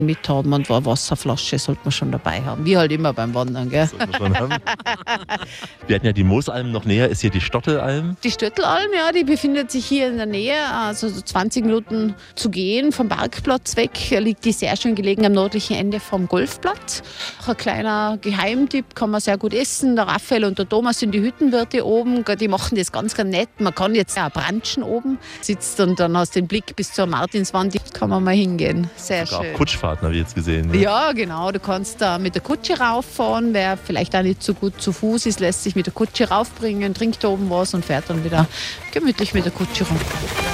mit haben und eine Wasserflasche sollte man schon dabei haben. Wie halt immer beim Wandern, gell? Schon haben. Wir hatten ja die Moosalm noch näher. Ist hier die Stottelalm? Die Stöttelalm, ja, die befindet sich hier in der Nähe, also so 20 Minuten zu gehen vom Parkplatz weg. Liegt die sehr schön gelegen am nördlichen Ende vom Golfplatz. Auch ein kleiner Geheimtipp, kann man sehr gut essen. Der Raphael und der Thomas sind die Hüttenwirte oben, die machen das ganz, ganz nett. Man kann jetzt auch brunchen oben, sitzt und dann hast den Blick bis zur Martinswand, kann man mal hingehen. Sehr sogar schön. Auch Kutschfahrten habe ich jetzt gesehen. Ne? Ja, genau. Du kannst da mit der Kutsche rauffahren. Wer vielleicht auch nicht so gut zu Fuß ist, lässt sich mit der Kutsche raufbringen, trinkt da oben was und fährt dann wieder gemütlich mit der Kutsche rum.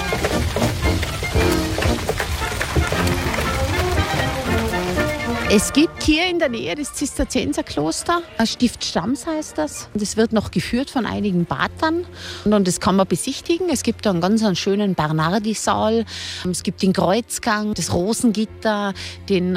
Es gibt hier in der Nähe das Zisterzienserkloster, Stift Stams heißt das. Das wird noch geführt von einigen Patern und das kann man besichtigen. Es gibt da einen ganz schönen Bernardisaal, es gibt den Kreuzgang, das Rosengitter, den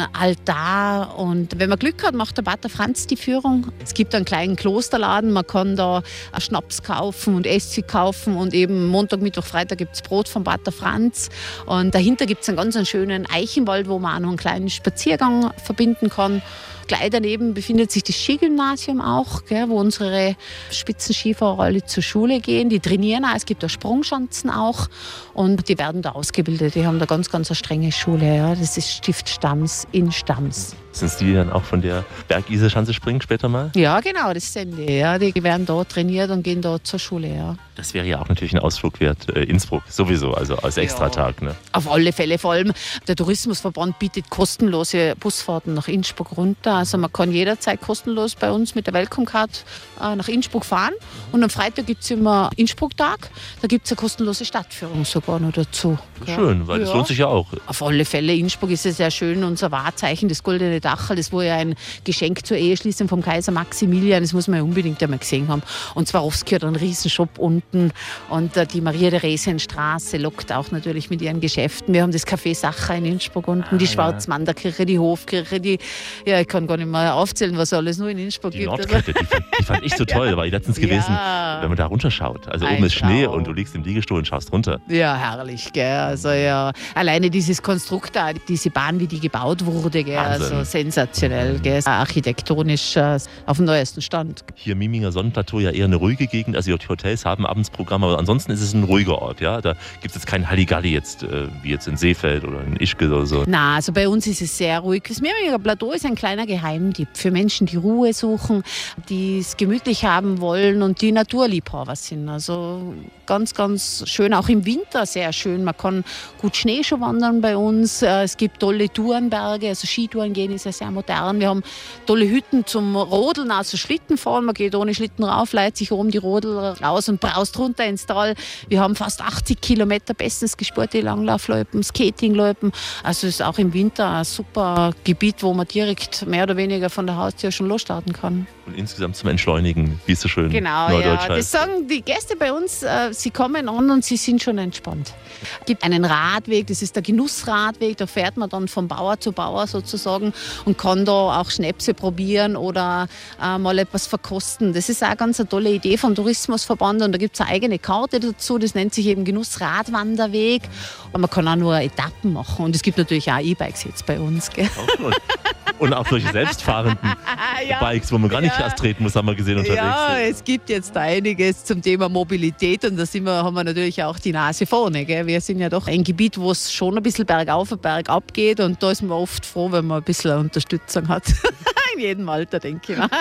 Altar und wenn man Glück hat, macht der Pater Franz die Führung. Es gibt einen kleinen Klosterladen, man kann da Schnaps kaufen und Essig kaufen und eben Montag, Mittwoch, Freitag gibt es Brot von Pater Franz und dahinter gibt es einen ganz schönen Eichenwald, wo man auch noch einen kleinen Spaziergang verbinden kann. Gleich daneben befindet sich das Skigymnasium auch, gell, wo unsere Spitzenskifahrer alle zur Schule gehen. Die trainieren auch, es gibt da Sprungschanzen auch und die werden da ausgebildet. Die haben da ganz, ganz eine strenge Schule. Ja. Das ist Stift Stams in Stams. Sind die dann auch von der Bergiselschanze springen später mal? Ja, genau, das sind die. Ja. Die werden da trainiert und gehen da zur Schule. Ja. Das wäre ja auch natürlich ein Ausflug wert. Innsbruck sowieso, also als Extratag. Ne? Auf alle Fälle, vor allem der Tourismusverband bietet kostenlose Busfahrten nach Innsbruck runter. Also man kann jederzeit kostenlos bei uns mit der Welcome-Card nach Innsbruck fahren. Und am Freitag gibt es immer Innsbruck-Tag. Da gibt es eine kostenlose Stadtführung sogar noch dazu. Schön, weil das lohnt sich ja auch. Auf alle Fälle. Innsbruck ist ja sehr schön. Unser Wahrzeichen, das goldene Dacherl, das war ja ein Geschenk zur Eheschließung vom Kaiser Maximilian. Das muss man ja unbedingt einmal gesehen haben. Und Swarovski hat einen riesen Shop unten. Und die Maria-Theresien-Straße lockt auch natürlich mit ihren Geschäften. Wir haben das Café Sacher in Innsbruck unten, die Schwarzmanderkirche, die Hofkirche, ich kann gar nicht mehr aufzählen, was alles nur in Innsbruck gibt. Die Nordkette, die fand ich so toll, war ich letztens gewesen, wenn man da runterschaut. Also oben ist Schnee und du liegst im Liegestuhl und schaust runter. Ja, herrlich, gell. Also ja, alleine dieses Konstrukt da, diese Bahn, wie die gebaut wurde, gell. Also sensationell, gell. Architektonisch auf dem neuesten Stand. Hier Miminger Sonnenplateau ja eher eine ruhige Gegend, also die Hotels haben abends Programm, aber ansonsten ist es ein ruhiger Ort, ja. Da gibt es jetzt kein Halligalli jetzt, wie jetzt in Seefeld oder in Ischgl oder so. Na, also bei uns ist es sehr ruhig. Das Miminger Plateau ist ein kleiner Geheimtipp für Menschen, die Ruhe suchen, die es gemütlich haben wollen und die Naturliebhaber sind. Also ganz, ganz schön, auch im Winter sehr schön. Man kann gut Schneeschuh wandern bei uns. Es gibt tolle Tourenberge, also Skitouren gehen ist ja sehr modern. Wir haben tolle Hütten zum Rodeln, also Schlitten fahren. Man geht ohne Schlitten rauf, leitet sich oben die Rodel raus und braust runter ins Tal. Wir haben fast 80 Kilometer bestens gespurte Langlaufloipen, Skatingloipen. Also es ist auch im Winter ein super Gebiet, wo man direkt mehr oder weniger von der Haustür schon losstarten kann. Und insgesamt zum Entschleunigen, wie es so schön genau, neudeutsch heißt. Das sagen die Gäste bei uns, sie kommen an und sie sind schon entspannt. Es gibt einen Radweg, das ist der Genussradweg, da fährt man dann von Bauer zu Bauer sozusagen und kann da auch Schnäpse probieren oder mal etwas verkosten. Das ist auch ganz eine tolle Idee vom Tourismusverband und da gibt es eine eigene Karte dazu, das nennt sich eben Genussradwanderweg. Und man kann auch nur Etappen machen und es gibt natürlich auch E-Bikes jetzt bei uns. Gell? Und auch solche selbstfahrenden Bikes, wo man gar nicht erst treten muss, haben wir gesehen unterwegs. Ja, es gibt jetzt einiges zum Thema Mobilität und da haben wir natürlich auch die Nase vorne. Gell? Wir sind ja doch ein Gebiet, wo es schon ein bisschen bergauf und bergab geht und da ist man oft froh, wenn man ein bisschen Unterstützung hat. In jedem Alter, denke ich mal.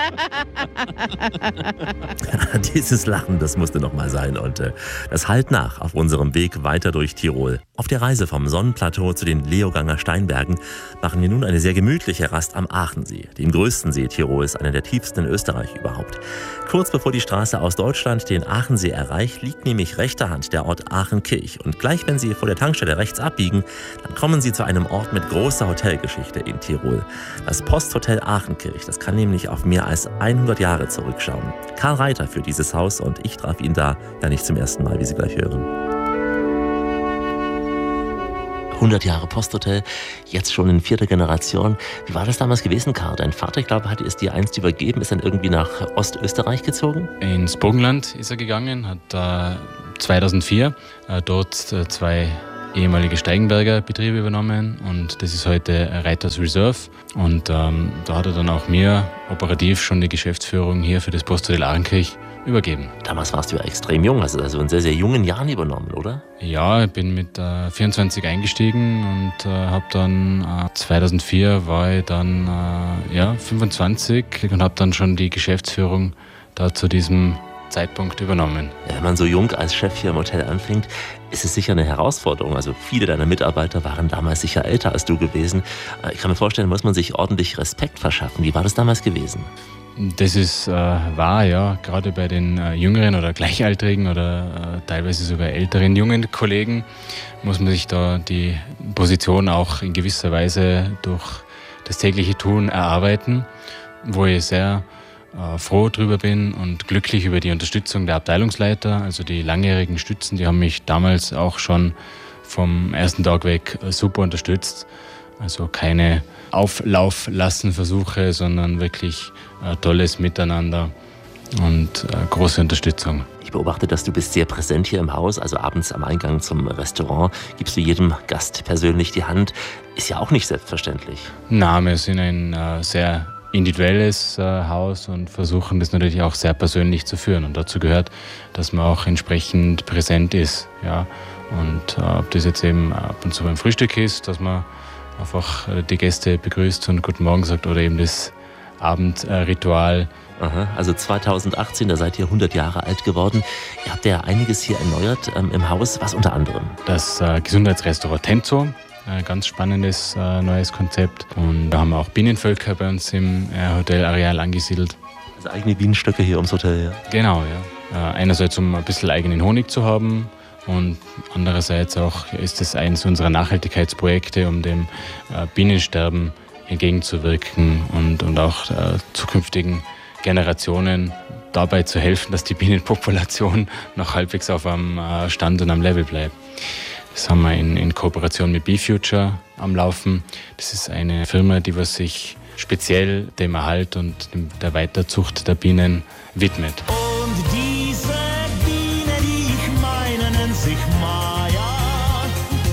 Dieses Lachen, das musste noch mal sein und das hallt nach auf unserem Weg weiter durch Tirol. Auf der Reise vom Sonnenplateau zu den Leoganger Steinbergen machen wir nun eine sehr gemütliche Rast am Aachensee, dem größten See Tirols, einer der tiefsten in Österreich überhaupt. Kurz bevor die Straße aus Deutschland den Aachensee erreicht, liegt nämlich rechter Hand der Ort Aachenkirch. Und gleich, wenn Sie vor der Tankstelle rechts abbiegen, dann kommen Sie zu einem Ort mit großer Hotelgeschichte in Tirol. Das Posthotel Aachenkirch, das kann nämlich auf mehr als 100 Jahre zurückschauen. Karl Reiter führt dieses Haus und ich traf ihn da ja nicht zum ersten Mal, wie Sie gleich hören. 100 Jahre Posthotel, jetzt schon in 4. Generation. Wie war das damals gewesen, Karl? Dein Vater, ich glaube, hat es dir einst übergeben, ist dann irgendwie nach Ostösterreich gezogen? Ins Burgenland ist er gegangen, hat 2004 dort 2 ehemalige Steigenberger Betriebe übernommen und das ist heute Reiters Reserve. Und da hat er dann auch mir operativ schon die Geschäftsführung hier für das Posthotel Ahrenkirch übergeben. Damals warst du ja extrem jung, hast du also in sehr, sehr jungen Jahren übernommen, oder? Ja, ich bin mit 24 eingestiegen und habe dann 2004 war ich dann 25 und habe dann schon die Geschäftsführung da zu diesem Zeitpunkt übernommen. Ja, wenn man so jung als Chef hier im Hotel anfängt, ist es sicher eine Herausforderung. Also viele deiner Mitarbeiter waren damals sicher älter als du gewesen. Ich kann mir vorstellen, muss man sich ordentlich Respekt verschaffen. Wie war das damals gewesen? Das ist wahr, ja. Gerade bei den jüngeren oder gleichaltrigen oder teilweise sogar älteren jungen Kollegen muss man sich da die Position auch in gewisser Weise durch das tägliche Tun erarbeiten, wo ich sehr froh drüber bin und glücklich über die Unterstützung der Abteilungsleiter, also die langjährigen Stützen, die haben mich damals auch schon vom ersten Tag weg super unterstützt. Also keine Auflauflassenversuche, sondern wirklich tolles Miteinander und große Unterstützung. Ich beobachte, dass du bist sehr präsent hier im Haus, also abends am Eingang zum Restaurant gibst du jedem Gast persönlich die Hand. Ist ja auch nicht selbstverständlich. Na, wir sind ein sehr individuelles Haus und versuchen das natürlich auch sehr persönlich zu führen. Und dazu gehört, dass man auch entsprechend präsent ist. Ja. Und ob das jetzt eben ab und zu beim Frühstück ist, dass man einfach die Gäste begrüßt und Guten Morgen sagt oder eben das Abendritual. Aha, also 2018, da seid ihr 100 Jahre alt geworden. Ihr habt ja einiges hier erneuert im Haus. Was unter anderem? Das Gesundheitsrestaurant Tenzo. Ein ganz spannendes neues Konzept. Und da haben wir auch Bienenvölker bei uns im Hotelareal angesiedelt. Also eigene Bienenstöcke hier ums Hotel, ja? Genau, ja. Einerseits, um ein bisschen eigenen Honig zu haben und andererseits auch ist es eines unserer Nachhaltigkeitsprojekte, um dem Bienensterben entgegenzuwirken und auch zukünftigen Generationen dabei zu helfen, dass die Bienenpopulation noch halbwegs auf einem Stand und am Level bleibt. Das haben wir in Kooperation mit BeeFuture am Laufen. Das ist eine Firma, die was sich speziell dem Erhalt und der Weiterzucht der Bienen widmet. Und diese Biene, die ich meine, nennt sich Maya.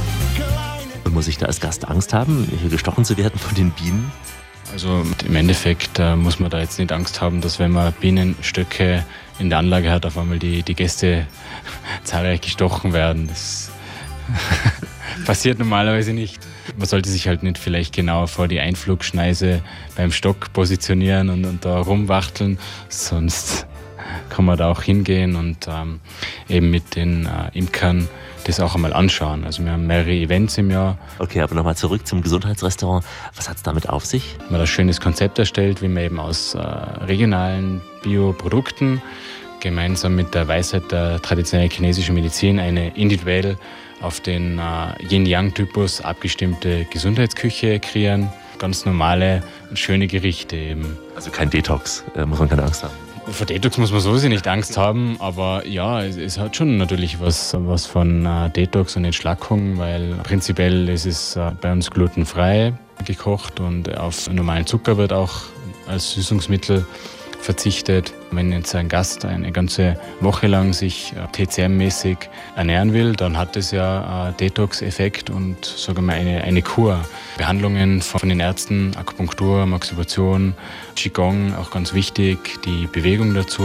Und muss ich da als Gast Angst haben, hier gestochen zu werden von den Bienen? Also im Endeffekt muss man da jetzt nicht Angst haben, dass wenn man Bienenstöcke in der Anlage hat, auf einmal die Gäste zahlreich gestochen werden. Das passiert normalerweise nicht. Man sollte sich halt nicht vielleicht genau vor die Einflugschneise beim Stock positionieren und da rumwachteln, sonst kann man da auch hingehen und eben mit den Imkern das auch einmal anschauen. Also wir haben mehrere Events im Jahr. Okay, aber nochmal zurück zum Gesundheitsrestaurant. Was hat es damit auf sich? Wir haben ein schönes Konzept erstellt, wie man eben aus regionalen Bioprodukten gemeinsam mit der Weisheit der traditionellen chinesischen Medizin eine individuell auf den Yin-Yang-Typus abgestimmte Gesundheitsküche kreieren. Ganz normale und schöne Gerichte eben. Also kein Detox, muss man keine Angst haben. Vor Detox muss man sowieso nicht Angst haben, aber ja, es hat schon natürlich was von Detox und Entschlackung, weil prinzipiell ist es bei uns glutenfrei gekocht und auf normalen Zucker wird auch als Süßungsmittel verzichtet. Wenn jetzt ein Gast eine ganze Woche lang sich TCM-mäßig ernähren will, dann hat das ja Detox-Effekt und sagen wir eine Kur. Behandlungen von den Ärzten, Akupunktur, Maxibustion, Qigong, auch ganz wichtig, die Bewegung dazu.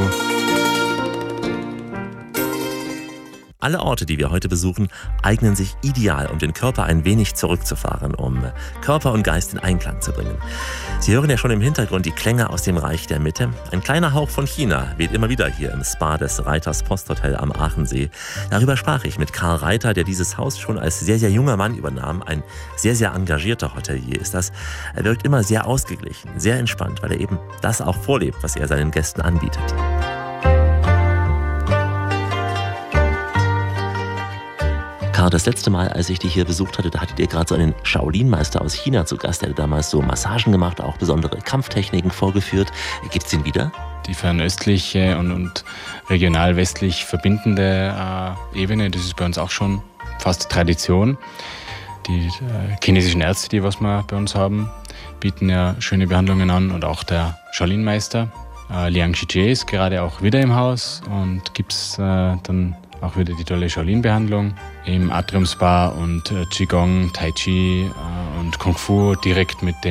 Alle Orte, die wir heute besuchen, eignen sich ideal, um den Körper ein wenig zurückzufahren, um Körper und Geist in Einklang zu bringen. Sie hören ja schon im Hintergrund die Klänge aus dem Reich der Mitte. Ein kleiner Hauch von China weht immer wieder hier im Spa des Reiters Posthotel am Aachensee. Darüber sprach ich mit Karl Reiter, der dieses Haus schon als sehr, sehr junger Mann übernahm. Ein sehr, sehr engagierter Hotelier ist das. Er wirkt immer sehr ausgeglichen, sehr entspannt, weil er eben das auch vorlebt, was er seinen Gästen anbietet. Karl, das letzte Mal, als ich dich hier besucht hatte, da hattet ihr gerade so einen Shaolin-Meister aus China zu Gast. Der hat damals so Massagen gemacht, auch besondere Kampftechniken vorgeführt. Gibt's den wieder? Die fernöstliche und regional westlich verbindende Ebene, das ist bei uns auch schon fast Tradition. Die chinesischen Ärzte, die was wir bei uns haben, bieten ja schöne Behandlungen an und auch der Shaolin-Meister. Liang Shijie ist gerade auch wieder im Haus und gibt es dann auch wieder die tolle Shaolin-Behandlung im Atrium Spa und Qigong, Tai Chi und Kung Fu direkt mit